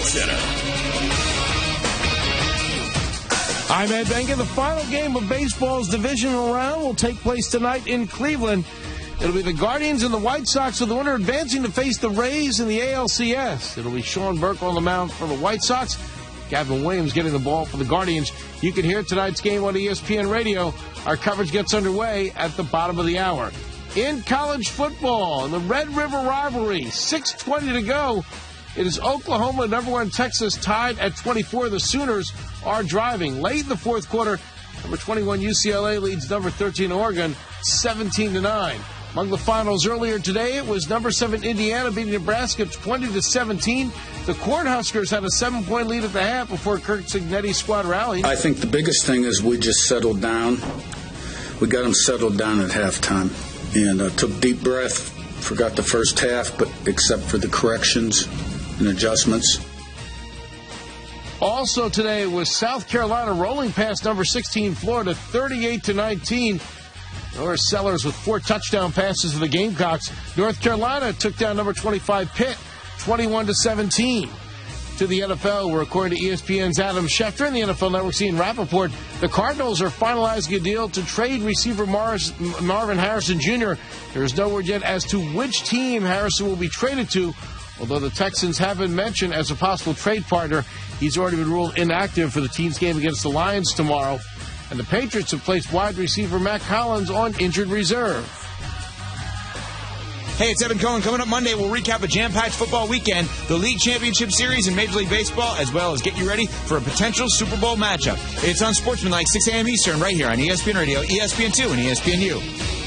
Center. I'm Ed Benga. The final game of baseball's divisional round will take place tonight in Cleveland. It'll be the Guardians and the White Sox, with the winner advancing to face the Rays in the ALCS. It'll be Sean Burke on the mound for the White Sox, Gavin Williams getting the ball for the Guardians. You can hear tonight's game on ESPN Radio. Our coverage gets underway at the bottom of the hour. In college football, in the Red River rivalry, 6:20 to go. It is Oklahoma, number 1 Texas, tied at 24. The Sooners are driving. Late in the fourth quarter, number 21 UCLA leads number 13 Oregon 17-9. Among the finals earlier today, it was number 7 Indiana beating Nebraska 20-17. The Cornhuskers had a 7-point lead at the half before Kirk Cignetti's squad rallied. I think the biggest thing is we just settled down. We got them settled down at halftime and took a deep breath. Forgot the first half, but except for the corrections and adjustments. Also today was South Carolina rolling past number 16 Florida 38-19. Norris Sellers with 4 touchdown passes for the Gamecocks. North Carolina took down number 25 Pitt 21-17. To the NFL, where according to ESPN's Adam Schefter and the NFL Network's Ian Rappaport, the Cardinals are finalizing a deal to trade receiver Marvin Harrison Jr. There is no word yet as to which team Harrison will be traded to, although the Texans have been mentioned as a possible trade partner. He's already been ruled inactive for the team's game against the Lions tomorrow. And the Patriots have placed wide receiver Mack Hollins on injured reserve. Hey, it's Evan Cohen. Coming up Monday, we'll recap a jam-packed football weekend, the League Championship Series in Major League Baseball, as well as get you ready for a potential Super Bowl matchup. It's on Sportsmanlike, 6 a.m. Eastern, right here on ESPN Radio, ESPN2, and ESPNU.